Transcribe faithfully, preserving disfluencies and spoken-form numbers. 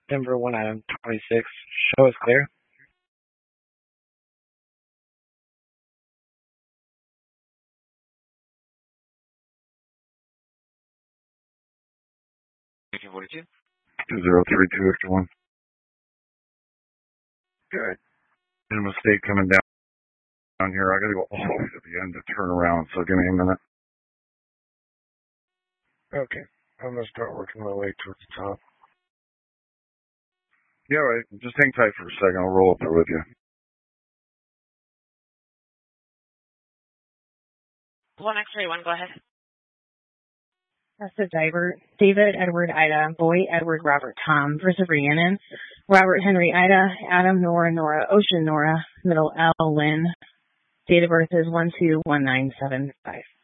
Denver, one item, twenty-six. Show is clear. eighteen forty-two. two zero three two Victor one. Good. Made a mistake coming down, down here. I gotta go all the way to the end to turn around, so give me a minute. Okay. I'm gonna start working my way towards the top. Yeah, right. Just hang tight for a second. I'll roll up there with you. one X-ray one, go ahead. That's a diver. David, Edward, Ida, Boy, Edward, Robert, Tom, versus Rhiannon. Robert, Henry, Ida, Adam, Nora, Nora, Ocean, Nora, middle L, Lynn. Date of birth is one two one nine seven five.